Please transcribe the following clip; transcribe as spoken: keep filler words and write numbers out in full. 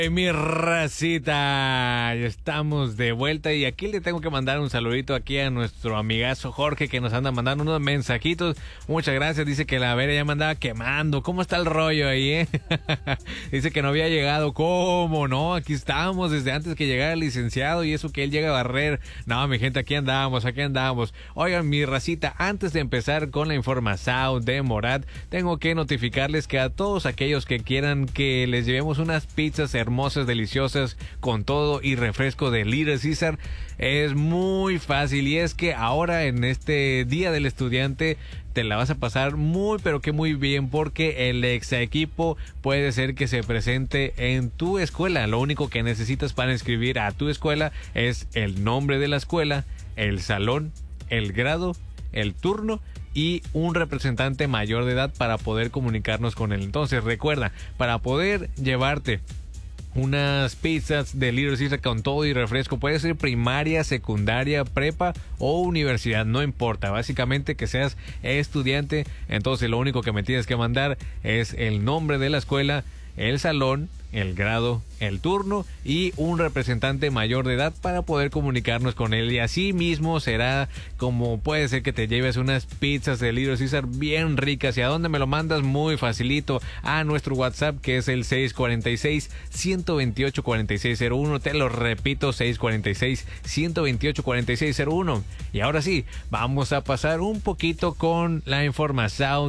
Mi racita, ya estamos de vuelta y aquí le tengo que mandar un saludito aquí a nuestro amigazo Jorge que nos anda mandando unos mensajitos. Muchas gracias, dice que la Vera ya me andaba quemando. ¿Cómo está el rollo ahí, eh? Dice que no había llegado. ¿Cómo no? Aquí estamos desde antes que llegara el licenciado y eso que él llega a barrer. No, mi gente, aquí andamos, aquí andamos. Oigan, mi racita, antes de empezar con la información de Morat, tengo que notificarles que a todos aquellos que quieran que les llevemos unas pizzas hermosas, hermosas, deliciosas, con todo y refresco de Little Caesar, es muy fácil y es que ahora en este Día del Estudiante te la vas a pasar muy pero que muy bien porque el ex equipo puede ser que se presente en tu escuela. Lo único que necesitas para inscribir a tu escuela es el nombre de la escuela, el salón, el grado, el turno y un representante mayor de edad para poder comunicarnos con él. Entonces recuerda, para poder llevarte unas pizzas de Little Caesar con todo y refresco, puede ser primaria, secundaria, prepa o universidad, no importa, básicamente que seas estudiante. Entonces lo único que me tienes que mandar es el nombre de la escuela, el salón, el grado, el turno y un representante mayor de edad para poder comunicarnos con él, y así mismo será como puede ser que te lleves unas pizzas de Little Caesar bien ricas. ¿Y a dónde me lo mandas? Muy facilito, a nuestro WhatsApp, que es el seis cuatro seis, uno dos ocho, cuatro seis cero uno. Te lo repito, seis cuatro seis, uno dos ocho, cuatro seis cero uno. Y ahora sí, vamos a pasar un poquito con la información